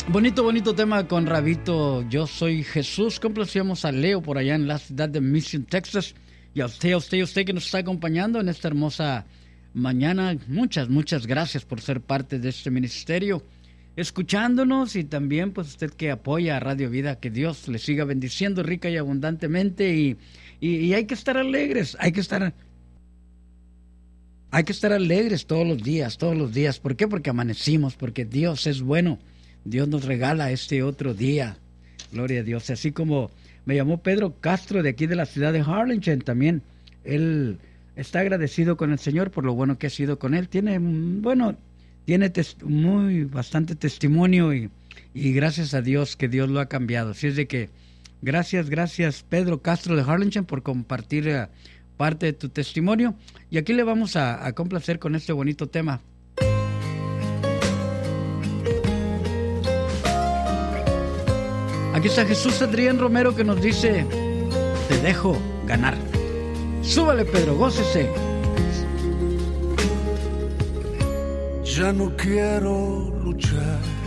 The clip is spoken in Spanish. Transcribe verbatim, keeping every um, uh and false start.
Bonito, bonito tema con Rabito. Yo soy Jesús. Complacíamos a Leo por allá en la ciudad de Mission, Texas. Y a usted, a usted, a usted que nos está acompañando en esta hermosa mañana. Muchas, muchas gracias por ser parte de este ministerio, escuchándonos, y también pues usted que apoya a Radio Vida. Que Dios le siga bendiciendo rica y abundantemente. Y, y, y hay que estar alegres, hay que estar... Hay que estar alegres todos los días, todos los días. ¿Por qué? Porque amanecimos, porque Dios es bueno. Dios nos regala este otro día. Gloria a Dios. Así como me llamó Pedro Castro de aquí de la ciudad de Harlingen, también él está agradecido con el Señor por lo bueno que ha sido con él. Tiene, bueno, tiene tes- muy, bastante testimonio y, y gracias a Dios que Dios lo ha cambiado. Así es de que gracias, gracias Pedro Castro de Harlingen por compartir uh, parte de tu testimonio. Y aquí le vamos a, a complacer con este bonito tema. Aquí está Jesús Adrián Romero que nos dice: te dejo ganar. Súbale, Pedro, gócese. Ya no quiero luchar,